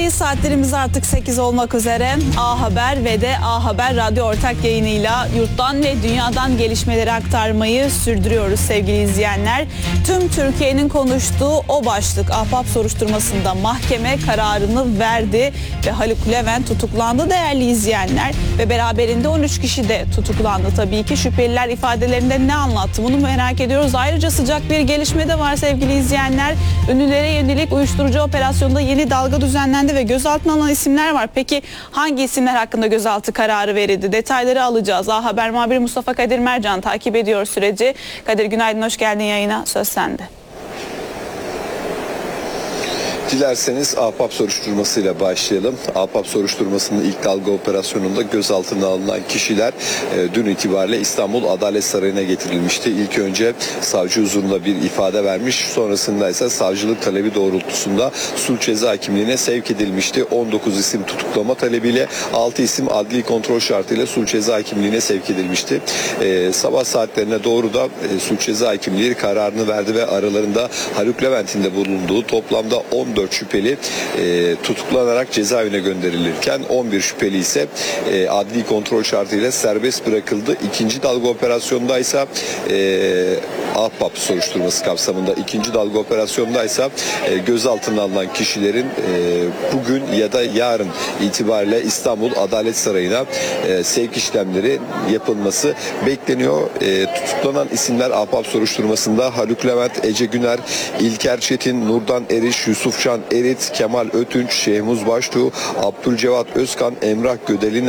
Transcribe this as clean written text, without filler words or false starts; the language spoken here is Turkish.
Birlikteyiz. Saatlerimiz artık 8 olmak üzere. A Haber ve de A Haber Radyo ortak yayınıyla yurttan ve dünyadan gelişmeleri aktarmayı sürdürüyoruz sevgili izleyenler. Tüm Türkiye'nin konuştuğu o başlık Ahbap soruşturmasında mahkeme kararını verdi ve Haluk Levent tutuklandı değerli izleyenler. Ve beraberinde 13 kişi de tutuklandı tabii ki. Şüpheliler ifadelerinde ne anlattı bunu merak ediyoruz. Ayrıca sıcak bir gelişme de var sevgili izleyenler. Ünlülere yönelik uyuşturucu operasyonda yeni dalga düzenlendi ve gözaltına alınan isimler var. Peki hangi isimler hakkında gözaltı kararı verildi? Detayları alacağız. A Haber muhabiri Mustafa Kadir Mercan takip ediyor süreci. Kadir günaydın, hoş geldin yayına. Söz sende. Dilerseniz Ahbap soruşturmasıyla başlayalım. Ahbap soruşturmasının ilk dalga operasyonunda gözaltına alınan kişiler dün itibariyle İstanbul Adalet Sarayı'na getirilmişti. İlk önce savcı huzurunda bir ifade vermiş. Sonrasında ise savcılık talebi doğrultusunda sulh ceza hakimliğine sevk edilmişti. 19 isim tutuklama talebiyle 6 isim adli kontrol şartıyla sulh ceza hakimliğine sevk edilmişti. Sabah saatlerine doğru da sulh ceza hakimliği kararını verdi ve aralarında Haluk Levent'in de bulunduğu toplamda 14 şüpheli tutuklanarak cezaevine gönderilirken 11 şüpheli ise adli kontrol şartıyla serbest bırakıldı. İkinci dalga operasyonda ise Ahbap soruşturması kapsamında ikinci dalga operasyonda ise gözaltına alınan kişilerin bugün ya da yarın itibariyle İstanbul Adalet Sarayı'na sevk işlemleri yapılması bekleniyor. Tutuklanan isimler Ahbap soruşturmasında Haluk Levent, Ece Güner, İlker Çetin, Nurdan Eriş, Yusuf Can Erit, Kemal Ötünç, Şehmuz Baştuğ, Abdülcevat Özkan, Emrah Gödelin